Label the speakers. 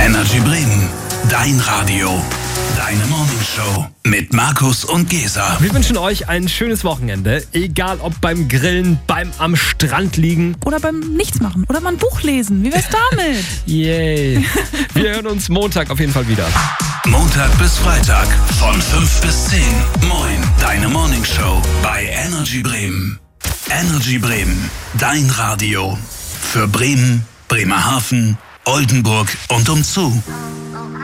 Speaker 1: Energy Bremen, dein Radio, deine Morningshow mit Markus und Gesa.
Speaker 2: Wir wünschen euch ein schönes Wochenende, egal ob beim Grillen, beim am Strand liegen
Speaker 3: oder beim Nichtsmachen oder mal ein Buch lesen. Wie wär's damit?
Speaker 2: Yay! Wir hören uns Montag auf jeden Fall wieder.
Speaker 1: Montag bis Freitag von 5 bis 10. Moin, deine Morningshow bei Energy Bremen. Energy Bremen, dein Radio. Für Bremen, Bremerhaven, Oldenburg und umzu.